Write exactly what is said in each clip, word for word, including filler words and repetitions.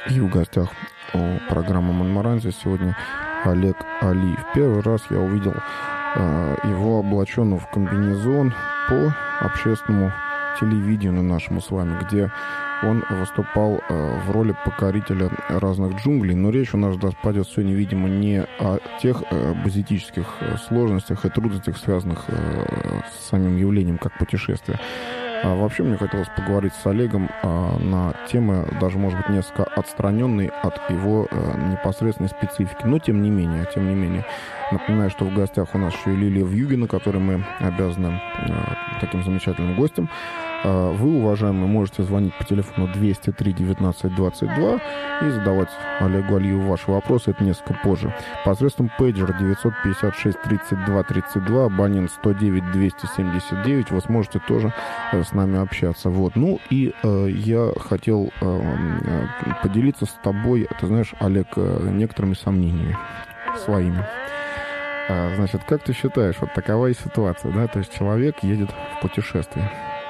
И в гостях у программы «Монмаранзи» сегодня Олег Алиев. Первый раз я увидел э, его облаченного в комбинезон по общественному телевидению нашему с вами, где он выступал э, в роли покорителя разных джунглей. Но речь у нас пойдет сегодня, видимо, не о тех э, базитических сложностях и трудностях, связанных э, с самим явлением, как путешествие. А вообще мне хотелось поговорить с Олегом а, на темы, даже, может быть, несколько отстраненные от его а, непосредственной специфики. Но, тем не менее, тем не менее, напоминаю, что в гостях у нас еще и Лилия Вьюгина, которой мы обязаны а, таким замечательным гостем. А, вы, уважаемые, можете звонить по телефону двести три девятнадцать двадцать два и задавать Олегу Алиеву ваши вопросы. Это несколько позже. Посредством пейджера девятьсот пятьдесят шесть тридцать два тридцать два, абонент сто девять двести семьдесят девять, вы сможете тоже с нами общаться. Вот. Ну и э, я хотел э, поделиться с тобой, ты знаешь, Олег, э, некоторыми сомнениями своими. А, значит, как ты считаешь, вот такова и ситуация, да, то есть человек едет в путешествие.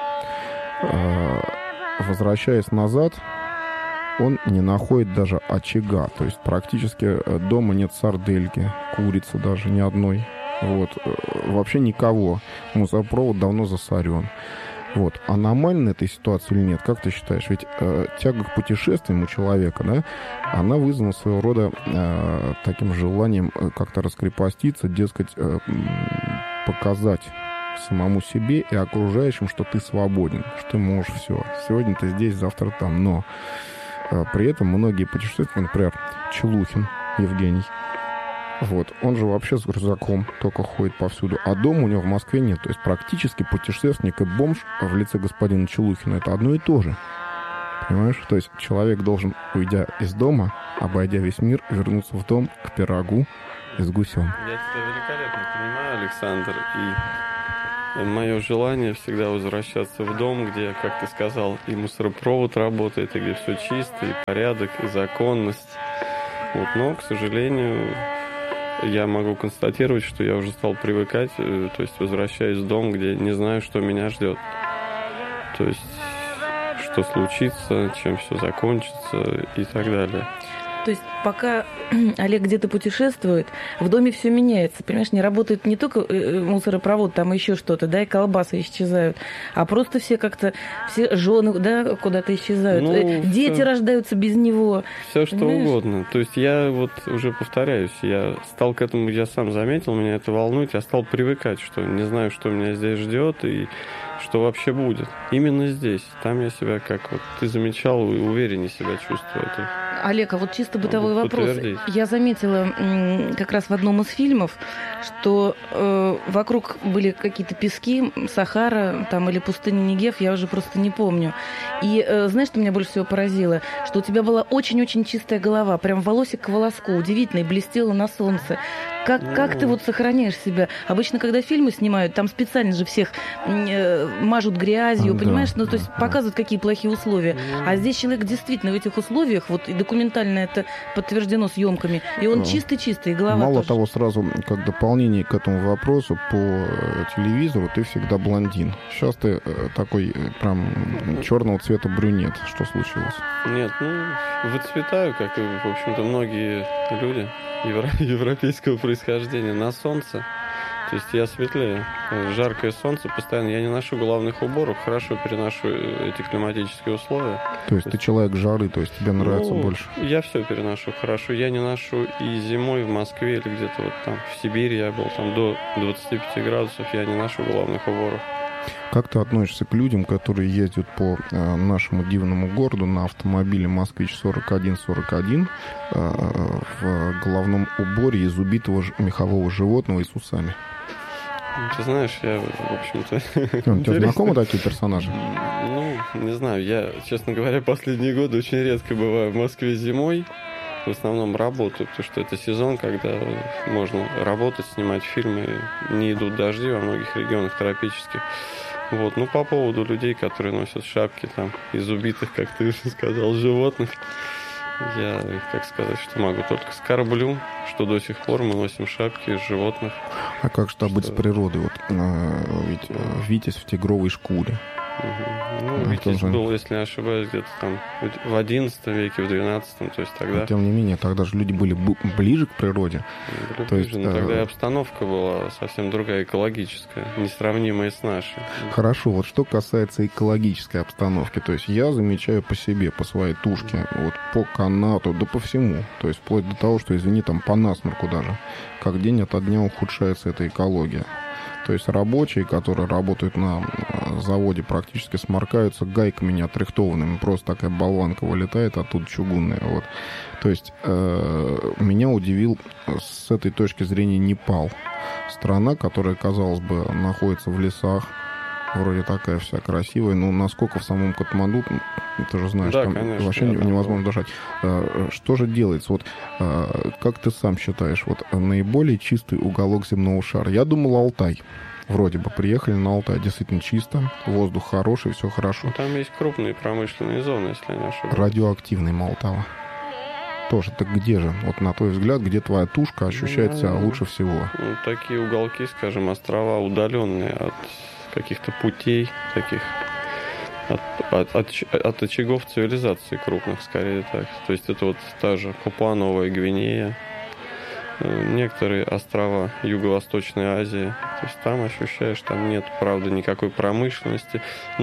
А, возвращаясь назад, он не находит даже очага, то есть практически дома нет сардельки, курицы даже ни одной. Вот. Вообще никого. Мусоропровод давно засорен. Вот. Аномальна эта ситуация или нет? Как ты считаешь? Ведь э, тяга к путешествиям у человека, да, она вызвана своего рода э, таким желанием как-то раскрепоститься, дескать, э, показать самому себе и окружающим, что ты свободен, что ты можешь все. Сегодня ты здесь, завтра там. Но э, при этом многие путешественники, например, Челухин Евгений, вот, он же вообще с рюкзаком только ходит повсюду, а дома у него в Москве нет. То есть практически путешественник и бомж в лице господина Челухина — это одно и то же. Понимаешь? То есть человек должен, уйдя из дома, обойдя весь мир, вернуться в дом к пирогу из гусем. Я тебя великолепно понимаю, Александр, и мое желание всегда возвращаться в дом, где, как ты сказал, и мусоропровод работает, и где все чисто, и порядок, и законность. Вот, но, к сожалению, я могу констатировать, что я уже стал привыкать, то есть возвращаюсь в дом, где не знаю, что меня ждет. То есть, что случится, чем все закончится и так далее. То есть пока Олег где-то путешествует, в доме все меняется. Понимаешь, не работает не только мусоропровод, там еще что-то, да, и колбасы исчезают, а просто все как-то, все жены, да, куда-то исчезают. Ну, дети все, рождаются без него. Все что понимаешь? Угодно. То есть я вот уже повторяюсь, я стал к этому, я сам заметил, меня это волнует, я стал привыкать, что не знаю, что меня здесь ждет и что вообще будет. Именно здесь. Там я себя, как вот ты замечал, увереннее себя чувствую. Это... Олег, а вот чисто бытовой вопрос. Я заметила как раз в одном из фильмов, что э, вокруг были какие-то пески, Сахара там, или пустыня Негев, я уже просто не помню. И э, знаешь, что меня больше всего поразило? Что у тебя была очень-очень чистая голова, прям волосик к волоску, удивительно, и блестела на солнце. Как, ну... как ты вот сохраняешь себя? Обычно, когда фильмы снимают, там специально же всех э, мажут грязью, а, понимаешь? Да, ну, то есть да, показывают, какие плохие условия. Ну... А здесь человек действительно в этих условиях, вот и документально это подтверждено съемками, и он чистый-чистый, и голова Мало тоже. того, сразу как дополнение к этому вопросу, по телевизору ты всегда блондин. Сейчас ты такой прям черного цвета брюнет. Что случилось? Нет, ну, выцветаю, как и, в общем-то, многие люди евро- европейского происхождения на солнце. То есть я светлее. Жаркое солнце постоянно. Я не ношу головных уборов, хорошо переношу эти климатические условия. То есть то ты есть... человек жары, то есть тебе нравится ну, больше? Я все переношу хорошо. Я не ношу и зимой в Москве или где-то вот там в Сибири я был, там до двадцати пяти градусов, я не ношу головных уборов. Как ты относишься к людям, которые ездят по э, нашему дивному городу на автомобиле «Москвич сорок один сорок один» э, в головном уборе из убитого ж- мехового животного и с усами? Ты знаешь, я, в общем-то... У тебя знакомы такие персонажи? Ну, не знаю. Я, честно говоря, последние годы очень редко бываю в Москве зимой. В основном работаю, потому что это сезон, когда можно работать, снимать фильмы. Не идут дожди во многих регионах тропических. Вот. Ну, по поводу людей, которые носят шапки там из убитых, как ты уже сказал, животных, я, как сказать, что могу, только скорблю, что до сих пор мы носим шапки из животных. А как же быть с природой? Вот, э, ведь э, Витязь в тигровой шкуре. Угу. Ну, Витязь тоже... был, если не ошибаюсь, где-то там в одиннадцатом веке, в двенадцатом, то есть тогда... Но, тем не менее, тогда же люди были ближе к природе. Были то ближе, есть, но тогда э... и обстановка была совсем другая, экологическая, несравнимая с нашей. Хорошо, вот что касается экологической обстановки, то есть я замечаю по себе, по своей тушке, вот по канату, да по всему, то есть вплоть до того, что, извини, там по насморку даже, как день ото дня ухудшается эта экология. То есть рабочие, которые работают на заводе, практически сморкаются гайками неотрихтованными. Просто такая болванка вылетает оттуда чугунная. Вот. То есть э, меня удивил с этой точки зрения Непал. Страна, которая, казалось бы, находится в лесах, вроде такая вся красивая, но насколько в самом Катманду, ты же знаешь, да, там конечно, вообще невозможно дышать. Что же делается? Вот как ты сам считаешь, вот наиболее чистый уголок земного шара? Я думал, Алтай. Вроде бы приехали на Алтай, действительно чисто, воздух хороший, все хорошо. Там есть крупные промышленные зоны, если я не ошибаюсь. Радиоактивный Малтава. Тоже, так где же? Вот на твой взгляд, где твоя тушка ощущает себя ну, лучше всего? Ну, такие уголки, скажем, острова удаленные от каких-то путей таких, от, от, от, от очагов цивилизации крупных, скорее так. То есть это вот та же Папуа-Новая Гвинея, некоторые острова Юго-Восточной Азии. То есть там ощущаешь, там нет, правда, никакой промышленности.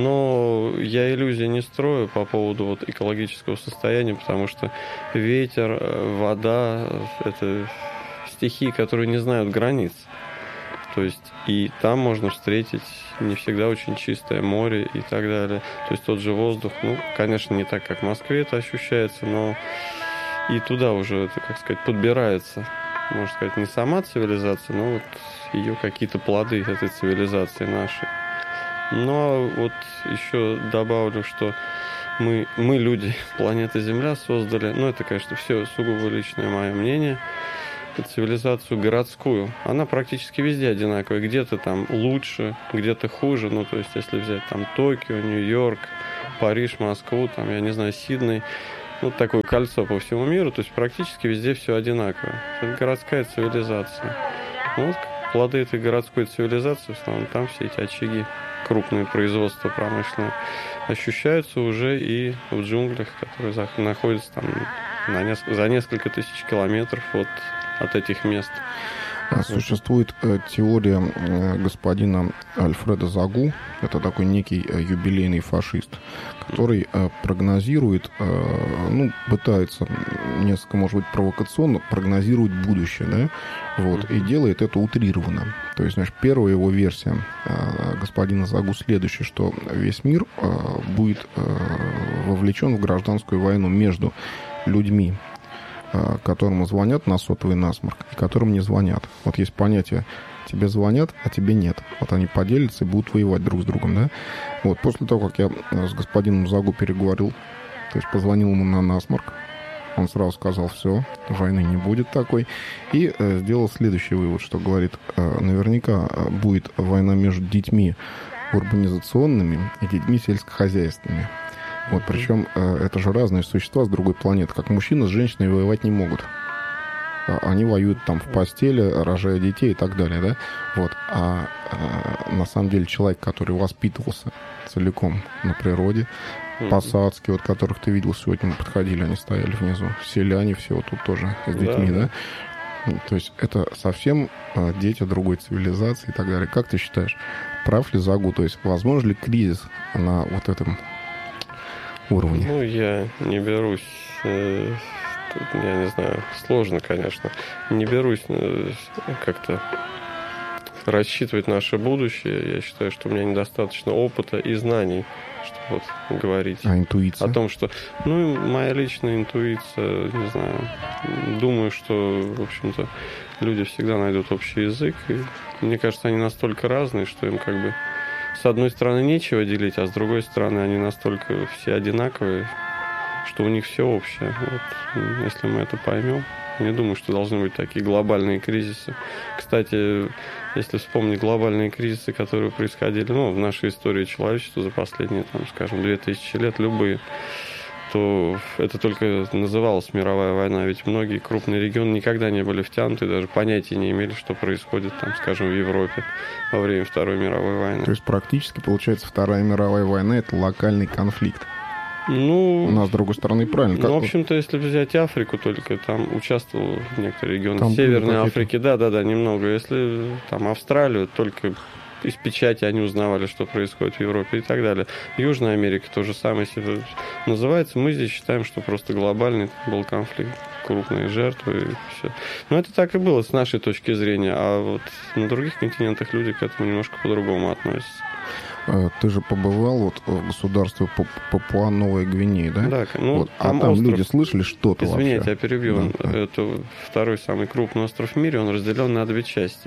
Но я иллюзий не строю по поводу вот экологического состояния, потому что ветер, вода — это стихии, которые не знают границ. То есть и там можно встретить не всегда очень чистое море и так далее. То есть тот же воздух, ну, конечно, не так, как в Москве это ощущается, но и туда уже это, как сказать, подбирается, можно сказать, не сама цивилизация, но вот ее какие-то плоды этой цивилизации нашей. Но вот еще добавлю, что мы, мы люди, планета Земля создали, ну, это, конечно, все сугубо личное мое мнение, цивилизацию городскую. Она практически везде одинаковая. Где-то там лучше, где-то хуже. Ну, то есть, если взять там Токио, Нью-Йорк, Париж, Москву, там, я не знаю, Сидней, ну, такое кольцо по всему миру, то есть, практически везде все одинаково. Это городская цивилизация. Вот плоды этой городской цивилизации, в основном, там все эти очаги, крупные производства промышленные, ощущаются уже и в джунглях, которые находятся там на неск- за несколько тысяч километров от от этих мест. Существует э, теория э, господина Альфреда Загу, это такой некий э, юбилейный фашист, который э, прогнозирует, э, ну, пытается несколько, может быть, провокационно прогнозировать будущее, да, вот, и делает это утрированно. То есть, значит, первая его версия э, господина Загу следующая, что весь мир э, будет э, вовлечен в гражданскую войну между людьми, которому звонят на сотовый насморк, и которым не звонят. Вот есть понятие: тебе звонят, а тебе нет. Вот они поделятся и будут воевать друг с другом, да? Вот, после того, как я с господином Загу переговорил, то есть позвонил ему на насморк, он сразу сказал: все, войны не будет такой, и э, сделал следующий вывод, что говорит, э, наверняка будет война между детьми урбанизационными и детьми сельскохозяйственными. Вот, причем э, это же разные существа с другой планеты. Как мужчина с женщиной воевать не могут. Они воюют там в постели, рожая детей и так далее, да? Вот. А э, на самом деле человек, который воспитывался целиком на природе, mm-hmm. посадские, вот которых ты видел сегодня, мы подходили, они стояли внизу, селяне все вот тут тоже с детьми, да? да? То есть это совсем э, дети другой цивилизации и так далее. Как ты считаешь, прав ли Загу? То есть возможен ли кризис на вот этом уровне? Ну, я не берусь, э, я не знаю, сложно, конечно, не берусь э, как-то рассчитывать наше будущее. Я считаю, что у меня недостаточно опыта и знаний, чтобы вот говорить. А интуиция? О том, что, ну, моя личная интуиция, не знаю, думаю, что, в общем-то, люди всегда найдут общий язык, и мне кажется, они настолько разные, что им как бы с одной стороны нечего делить, а с другой стороны они настолько все одинаковые, что у них все общее. Вот, если мы это поймем, не думаю, что должны быть такие глобальные кризисы. Кстати, если вспомнить глобальные кризисы, которые происходили, ну, в нашей истории человечества за последние, там, скажем, две тысячи лет, любые, то это только называлась мировая война. Ведь многие крупные регионы никогда не были втянуты, даже понятия не имели, что происходит, там, скажем, в Европе во время Второй мировой войны. То есть практически, получается, Вторая мировая война – это локальный конфликт. Ну, у нас, с другой стороны, правильно. Ну, в общем-то, если взять Африку, только там участвовал некоторые регионы там Северной Африки, да-да-да, немного. Если там Австралию, только из печати они узнавали, что происходит в Европе и так далее. Южная Америка то же самое себе называется. Мы здесь считаем, что просто глобальный был конфликт, крупные жертвы и все. Но это так и было с нашей точки зрения. А вот на других континентах люди к этому немножко по-другому относятся. Ты же побывал вот в государстве Папуа-Новая Гвинея, да? Да, ну, вот. А там, там остров... люди слышали что-то вообще? Извините, я перебью. Да, да. Это второй самый крупный остров в мире, он разделен на две части.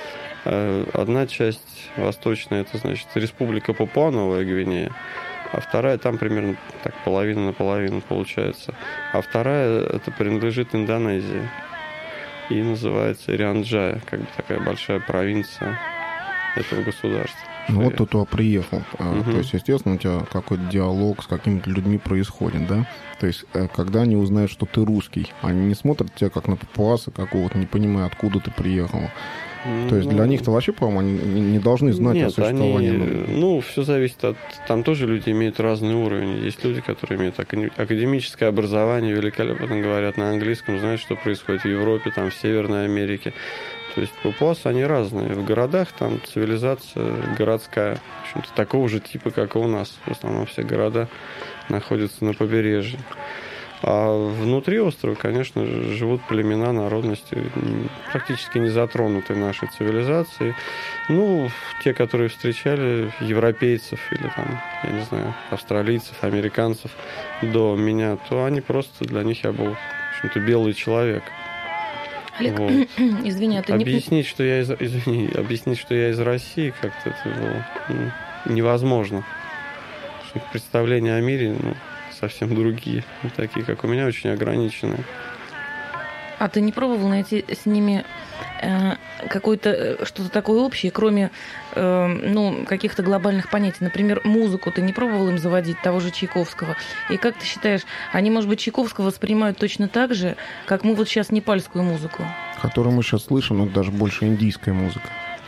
Одна часть восточная, это значит Республика Папуа-Новая Гвинея, а вторая там примерно так половина на половину получается. А вторая это принадлежит Индонезии и называется Ириан-Джая, как бы такая большая провинция этого государства. Ну вот ты туда приехал, угу. То есть, естественно, у тебя какой-то диалог с какими-то людьми происходит, да? То есть, когда они узнают, что ты русский, они не смотрят тебя как на папуаса какого-то, не понимая, откуда ты приехал. То есть, для них-то вообще, по-моему, они не должны знать Нет, о существовании. Они, ну, все зависит от... Там тоже люди имеют разный уровень. Есть люди, которые имеют академическое образование, великолепно говорят на английском, знают, что происходит в Европе, там, в Северной Америке. То есть папуасы, они разные. В городах там цивилизация городская, в общем-то, такого же типа, как и у нас. В основном все города находятся на побережье. А внутри острова, конечно, живут племена, народности, практически не затронутые нашей цивилизацией. Ну, те, которые встречали европейцев или там, я не знаю, австралийцев, американцев до меня, то они просто, для них я был, в общем-то, белый человек. Олег, вот. извини, а ты объяснить, не... что я из... Извини, объяснить, что я из России, как-то это было ну, невозможно. Что представления о мире ну, совсем другие, такие, как у меня, очень ограниченные. А ты не пробовал найти с ними э, какое-то что-то такое общее, кроме э, ну, каких-то глобальных понятий? Например, музыку ты не пробовал им заводить, того же Чайковского? И как ты считаешь, они, может быть, Чайковского воспринимают точно так же, как мы вот сейчас непальскую музыку? Которую мы сейчас слышим, но даже больше индийская музыка.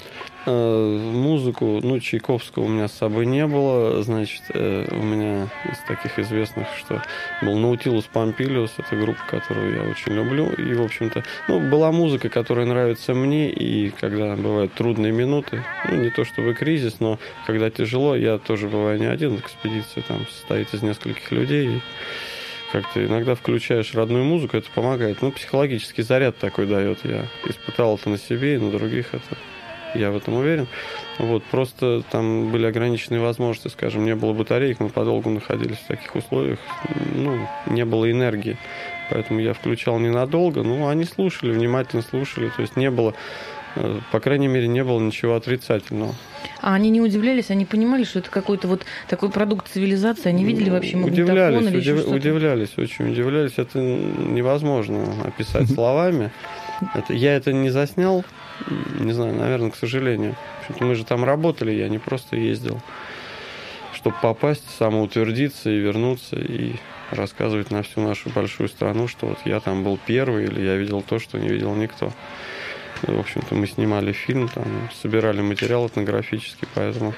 Музыку, ну, Чайковского у меня с собой не было, значит, у меня из таких известных, что был Наутилус Помпилиус, это группа, которую я очень люблю, и, в общем-то, ну, была музыка, которая нравится мне, и когда бывают трудные минуты, ну, не то чтобы кризис, но когда тяжело, я тоже бываю не один, экспедиция там состоит из нескольких людей, и как-то иногда включаешь родную музыку, это помогает, ну, психологический заряд такой дает, я испытал это на себе и на других это... Я в этом уверен. Вот, просто там были ограниченные возможности, скажем, не было батареек, мы подолгу находились в таких условиях, ну, не было энергии. Поэтому я включал ненадолго, но они слушали, внимательно слушали, то есть не было, по крайней мере, не было ничего отрицательного. А они не удивлялись, они понимали, что это какой-то вот такой продукт цивилизации, они видели вообще магнитофон удивлялись, или еще удив... что-то? Удивлялись, очень удивлялись, это невозможно описать словами. Это, я это не заснял, не знаю, наверное, к сожалению. Мы же там работали, я не просто ездил, чтобы попасть, самоутвердиться и вернуться, и рассказывать на всю нашу большую страну, что вот я там был первый, или я видел то, что не видел никто. В общем-то, мы снимали фильм, там, собирали материал этнографический, поэтому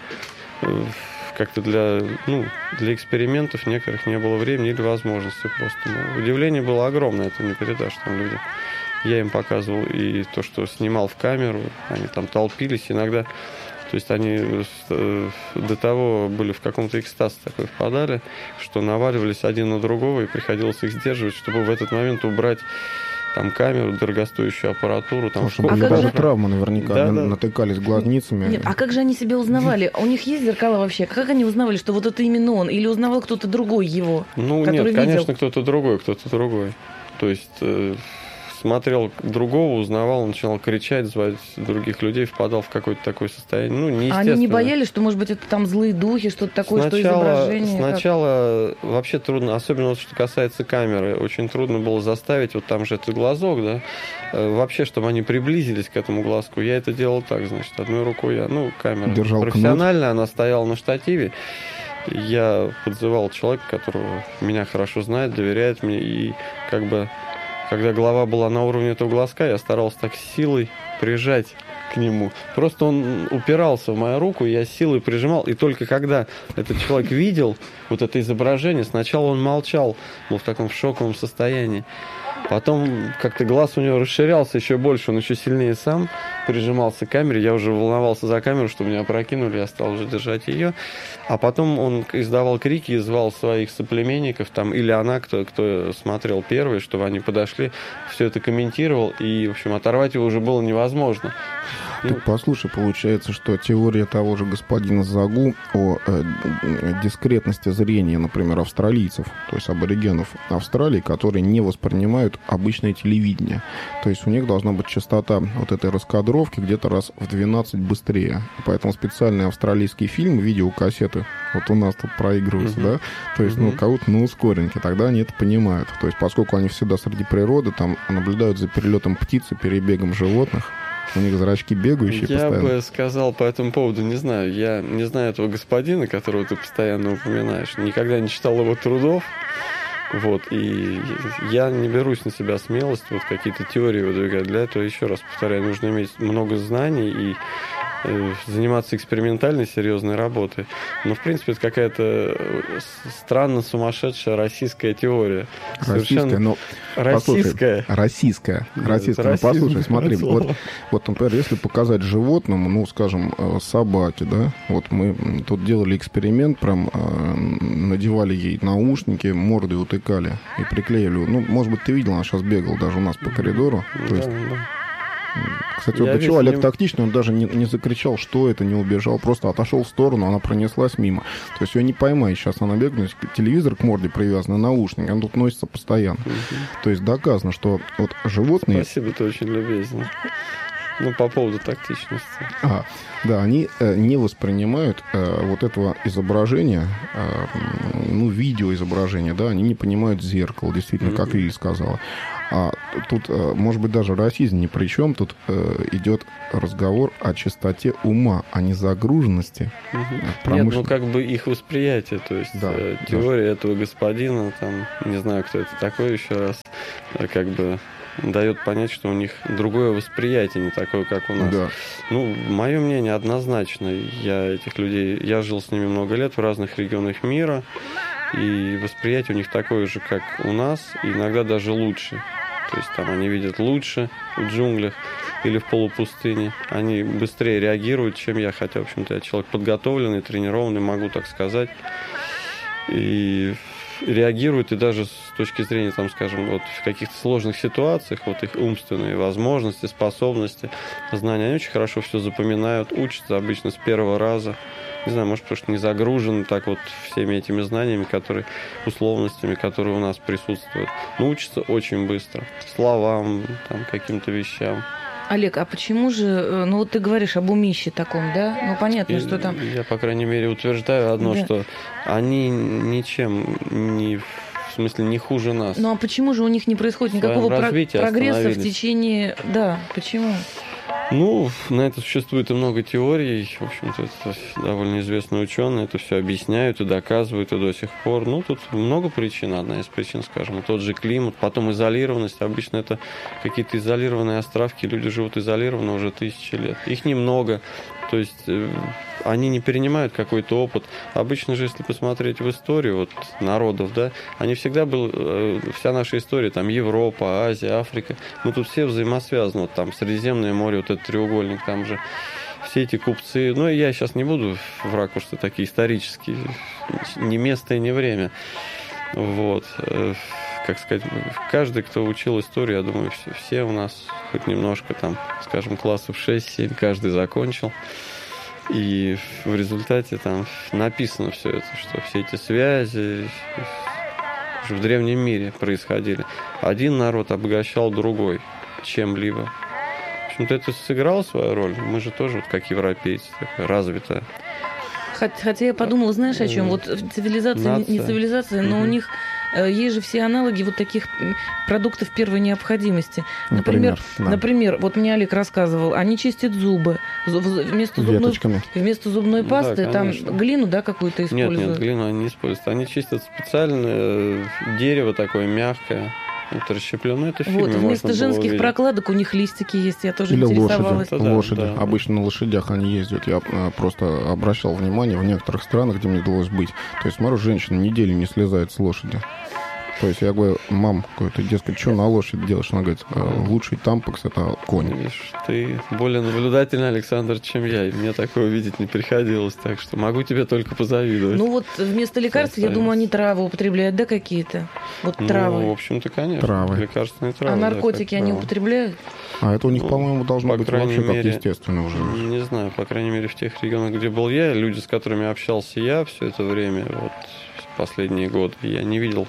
как-то для, ну, для экспериментов некоторых не было времени или возможности просто. Но удивление было огромное, это не передашь там людям. Я им показывал и то, что снимал в камеру, они там толпились иногда. То есть они до того были в каком-то экстаз такой впадали, что наваливались один на другого, и приходилось их сдерживать, чтобы в этот момент убрать там камеру, дорогостоящую аппаратуру. Там, чтобы а даже же... травмы наверняка да, натыкались глазницами. Нет, а как же они себя узнавали? У них есть зеркала вообще? Как они узнавали, что вот это именно он? Или узнавал кто-то другой его? Ну нет, видел? Конечно, кто-то другой, кто-то другой. То есть... смотрел другого, узнавал, начинал кричать, звать других людей, впадал в какое-то такое состояние. Ну, неестественно. А они не боялись, что, может быть, это там злые духи, что-то такое, сначала, что изображение? Сначала как? Вообще трудно, особенно вот, что касается камеры, очень трудно было заставить, вот там же этот глазок, да, вообще, чтобы они приблизились к этому глазку. Я это делал так, значит, одной рукой я, ну, камера держал профессиональная, кнут. Она стояла на штативе, я подзывал человека, которого меня хорошо знает, доверяет мне, и как бы, когда голова была на уровне этого глазка, я старался так силой прижать к нему. Просто он упирался в мою руку, я силой прижимал, и только когда этот человек видел вот это изображение, сначала он молчал, был в таком шоковом состоянии. Потом как-то глаз у него расширялся еще больше, он еще сильнее сам прижимался к камере. Я уже волновался за камеру, чтобы меня опрокинули, я стал уже держать ее. А потом он издавал крики и звал своих соплеменников, там, или она, кто, кто смотрел первый, чтобы они подошли, все это комментировал, и, в общем, оторвать его уже было невозможно. Так послушай, получается, что теория того же господина Загу о э, дискретности зрения, например, австралийцев, то есть аборигенов Австралии, которые не воспринимают обычное телевидение. То есть у них должна быть частота вот этой раскадровки где-то раз в двенадцать быстрее. Поэтому специальные австралийские фильмы, видеокассеты, вот у нас тут проигрываются, uh-huh. да, то есть, uh-huh. ну, кого-то на ускоренке, тогда они это понимают. То есть поскольку они всегда среди природы, там наблюдают за перелетом птиц и перебегом животных, у них зрачки бегающие я постоянно. Я бы сказал по этому поводу, не знаю, я не знаю этого господина, которого ты постоянно упоминаешь, никогда не читал его трудов, вот, и я не берусь на себя смелость, вот какие-то теории выдвигать. Для этого, еще раз повторяю, нужно иметь много знаний и заниматься экспериментальной, серьезной работой. Но, в принципе, это какая-то странно сумасшедшая российская теория. Российская, но... Российская. Российская. Российская. Ну, послушай, смотри, вот, вот, например, если показать животному, ну, скажем, собаке, да, вот мы тут делали эксперимент, прям надевали ей наушники, мордой утыкали и приклеили. Ну, может быть, ты видел, она сейчас бегала даже у нас по коридору. Да, то есть... да. Кстати, вот до чего Олег тактичный, он даже не, не закричал, что это, не убежал, просто отошел в сторону, она пронеслась мимо. То есть ее не поймаешь, сейчас она бегает, телевизор к морде привязан, наушник, он тут носится постоянно. Угу. То есть доказано, что вот животные... Спасибо, ты очень любезен. Ну, по поводу тактичности. А, да, они э, не воспринимают э, вот этого изображения, э, ну, видеоизображения, да, они не понимают зеркало, действительно, mm-hmm. как Лили сказала. А тут, э, может быть, даже расизм ни при чем, тут э, идет разговор о чистоте ума, а не загруженности. Mm-hmm. Промышлен... Нет, ну, как бы их восприятие, то есть да, э, теория да. этого господина, там, не знаю, кто это такой еще раз, э, как бы... дает понять, что у них другое восприятие, не такое, как у нас. Да. Ну, мое мнение однозначно. Я этих людей, я жил с ними много лет в разных регионах мира, и восприятие у них такое же, как у нас, и иногда даже лучше. То есть там они видят лучше в джунглях или в полупустыне. Они быстрее реагируют, чем я, хотя, в общем-то, я человек подготовленный, тренированный, могу так сказать. И реагируют, и даже с точки зрения, там, скажем, вот в каких-то сложных ситуациях, вот их умственные возможности, способности, знания, они очень хорошо все запоминают, учатся обычно с первого раза. Не знаю, может, потому что не загружены так вот всеми этими знаниями, которые, условностями, которые у нас присутствуют. Но учатся очень быстро. Словам, там, каким-то вещам. Олег, а почему же, ну вот ты говоришь об умище таком, да? Ну понятно, я, что там... Я, по крайней мере, утверждаю одно, да. что они ничем не... В смысле, не хуже нас. Ну а почему же у них не происходит никакого про- прогресса в течение... Да, почему? Ну, на это существует и много теорий. В общем-то, это довольно известные ученые это все объясняют и доказывают и до сих пор. Ну, тут много причин. Одна из причин, скажем, тот же климат, потом изолированность. Обычно это какие-то изолированные островки. Люди живут изолированно уже тысячи лет. Их немного. То есть они не перенимают какой-то опыт. Обычно же, если посмотреть в историю вот, народов, да, они всегда были, вся наша история, там Европа, Азия, Африка, мы тут все взаимосвязаны. Вот там Средиземное море, вот этот треугольник, там же все эти купцы. Ну, и я сейчас не буду в ракурсы такие исторические, не место и не время. Вот. Как сказать, каждый, кто учил историю, я думаю, все, все у нас хоть немножко там, скажем, классов шесть-семь, каждый закончил. И в результате там написано все это, что все эти связи в древнем мире происходили. Один народ обогащал другой чем-либо. В общем-то, это сыграло свою роль. Мы же тоже, вот, как европейцы, такая развитая. Хотя я подумала, знаешь, о чем? Вот цивилизация, Нация. не цивилизация, но mm-hmm. у них есть же все аналоги вот таких продуктов первой необходимости. Например, например, да. например вот мне Олег рассказывал, они чистят зубы. Вместо зубной, вместо зубной пасты да, там глину, да, какую-то используют? Нет, нет, глину они не используют. Они чистят специальное дерево такое мягкое. Это расщеплено, это в фильме вот, вместо женских увидеть. Прокладок у них листики есть, я тоже Или интересовалась. лошади, да, лошади. Да. Обычно на лошадях они ездят. Я просто обращал внимание в некоторых странах, где мне довелось быть. То есть, смотрю, женщина неделю не слезает с лошади. То есть я говорю, мам, какой-то, дескать, что на лошадь делаешь? Она говорит, лучший тампекс — это конь. Видишь, ты более наблюдательный, Александр, чем я. И мне такого видеть не приходилось, так что могу тебе только позавидовать. Ну вот вместо лекарств, я думаю, они травы употребляют, да, какие-то? Вот ну, травы. в общем-то, конечно. Травы. Лекарственные травы. А наркотики да, они травы. употребляют? А это у них, ну, по-моему, должно по быть вообще мере, как естественно уже. Не знаю, по крайней мере, в тех регионах, где был я, люди, с которыми общался я все это время, вот последние годы, я не видел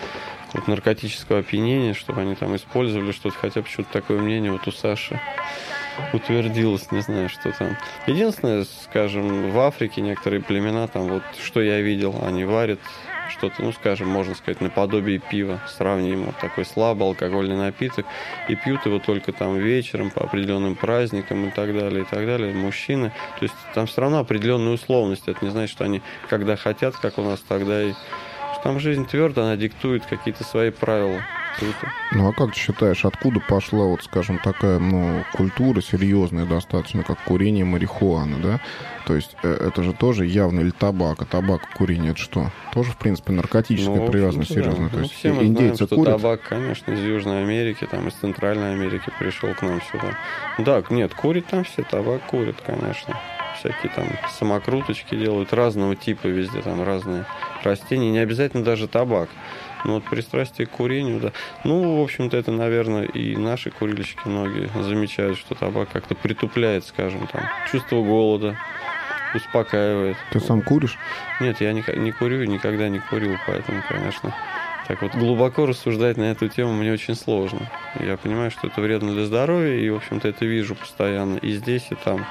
вот наркотического опьянения, чтобы они там использовали что-то, хотя почему-то такое мнение вот у Саши утвердилось, не знаю, что там. Единственное, скажем, в Африке некоторые племена, там вот, что я видел, они варят что-то, ну, скажем, можно сказать, наподобие пива, сравнимо, такой слабый алкогольный напиток, и пьют его только там вечером по определенным праздникам и так далее, и так далее, мужчины. То есть там все равно определенная условность, это не значит, что они когда хотят, как у нас, тогда и... Там жизнь твердо, она диктует какие-то свои правила. Круто. Ну а как ты считаешь, откуда пошла, вот, скажем, такая, ну, культура серьезная достаточно, как курение марихуаны, да? То есть это же тоже явно или табак, а табак и курение — это что? Тоже, в принципе, наркотическая ну, привязанность серьезная. Да. То есть ну, все мы индейцы знаем, что курят? Табак, конечно, из Южной Америки, там, из Центральной Америки пришел к нам сюда. Да, нет, курят там все, табак курят, конечно. Всякие там самокруточки делают разного типа везде, там разные растения, не обязательно даже табак. Но вот пристрастие к курению, да. Ну, в общем-то, это, наверное, и наши курильщики многие замечают, что табак как-то притупляет, скажем, там, чувство голода, успокаивает. Ты сам куришь? Нет, я не, не курю, никогда не курил, поэтому, конечно, так вот глубоко рассуждать на эту тему мне очень сложно. Я понимаю, что это вредно для здоровья, и, в общем-то, это вижу постоянно и здесь, и там.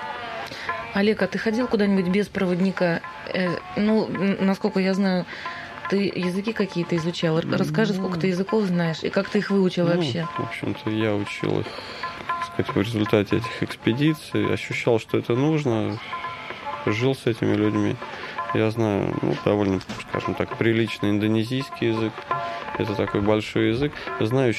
Олег, а ты ходил куда-нибудь без проводника? Э, ну, насколько я знаю, ты языки какие-то изучал. Расскажи, сколько ты языков знаешь и как ты их выучил ну, вообще? В общем-то, я учил их, так сказать, в результате этих экспедиций. Ощущал, что это нужно. Жил с этими людьми. Я знаю, ну, довольно, скажем так, приличный индонезийский язык. Это такой большой язык. Знаю